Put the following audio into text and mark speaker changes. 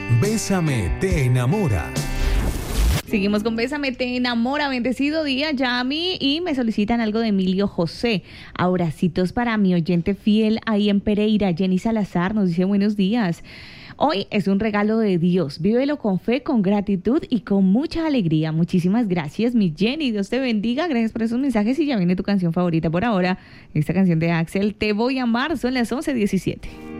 Speaker 1: Bésame te enamora.
Speaker 2: Seguimos con Bésame te enamora, bendecido día, Yami, y me solicitan algo de Emilio José. Abracitos para mi oyente fiel ahí en Pereira. Jenny Salazar nos dice buenos días. Hoy es un regalo de Dios. Vívelo con fe, con gratitud y con mucha alegría. Muchísimas gracias, mi Jenny. Dios te bendiga. Gracias por esos mensajes y ya viene tu canción favorita por ahora. Esta canción de Axel, Te voy a amar. Son las 11:17.